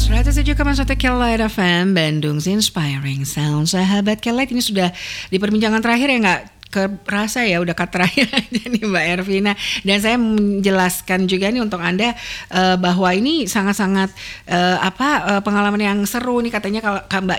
107,1 Kelet FM Bandung's Inspiring Sound. Sahabat Kelet, ini sudah di perbincangan terakhir ya, nggak kerasa ya, udah cut terakhir aja nih Mbak Ervina. Dan saya menjelaskan juga nih untuk Anda bahwa ini sangat-sangat pengalaman yang seru nih. Katanya kalau Mbak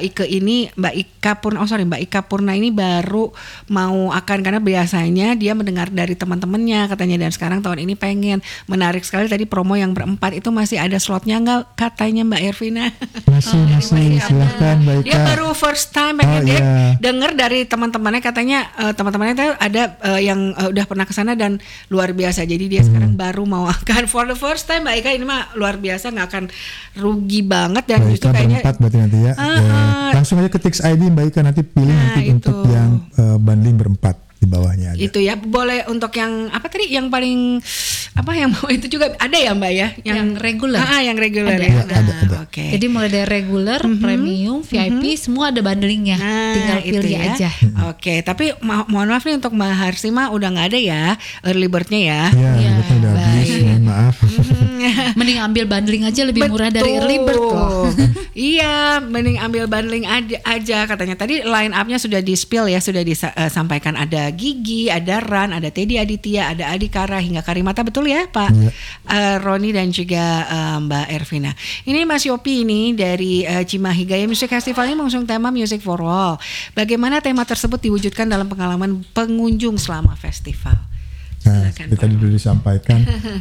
Ika Purna ini baru mau akan, karena biasanya dia mendengar dari teman-temannya katanya, dan sekarang tahun ini pengen. Menarik sekali tadi promo yang berempat itu masih ada slotnya nggak katanya Mbak Ervina? Masih silahkan Mbak Ika. Dia baru first time pengen dia denger dari teman-temannya, katanya teman-temannya itu ada yang udah pernah kesana dan luar biasa. Jadi dia sekarang baru mau akan for the first time Mbak Ika. Ini mah luar biasa, nggak akan rugi banget. Dan Mbak justru Ika kayaknya berempat berarti nanti ya. Langsung aja ketik ID Mbak Ika, nanti pilih nanti itu. untuk yang bundling berempat di bawahnya ada. Itu ya, boleh untuk yang apa tadi, yang paling yang mau itu juga ada ya Mbak ya, yang reguler. Yang reguler ada. ya. Ada. Oke. Jadi mulai dari reguler, premium, VIP, semua ada bundlingnya. Tinggal pilih aja. Oke, tapi mohon maaf nih untuk Mbak Harsima udah nggak ada ya early bird-nya ya. Iya, betul, udah habis, mohon maaf. Mending ambil bundling aja, lebih murah dari early bird kok. Iya, mending ambil bundling aja katanya. Tadi line up-nya sudah di-spill ya, sudah disampaikan. Ada Gigi, ada Ran, ada Teddy Aditya, ada Adikara hingga Karimata, betul ya Pak Roni dan juga Mbak Ervina. Ini Mas Yopi ini dari Cimahi. Gaya Musik Festival ini mengusung tema Music for All. Bagaimana tema tersebut diwujudkan dalam pengalaman pengunjung selama festival? Nah, seperti tadi dulu disampaikan,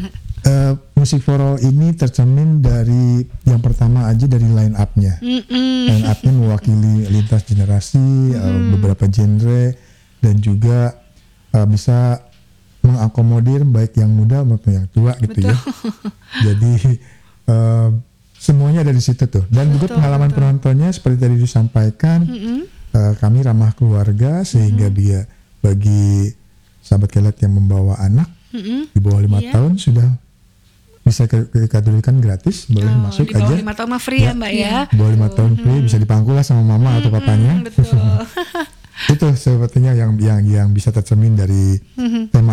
Music for All ini tercermin dari yang pertama aja dari line up-nya. Line up-nya mewakili lintas generasi, beberapa genre, dan juga bisa mengakomodir baik yang muda maupun yang tua gitu. Betul. Ya. Jadi semuanya ada di situ tuh. Dan juga pengalaman penontonnya seperti tadi disampaikan, kami ramah keluarga sehingga dia bagi sahabat Kelet yang membawa anak di bawah 5 tahun sudah bisa dikategorikan gratis, boleh masuk aja. Di bawah 5 tahun mah free ya Mbak ya. Di bawah 5 tahun free, bisa dipangku lah sama mama atau papanya. Betul. Itu sepertinya yang bisa tercermin dari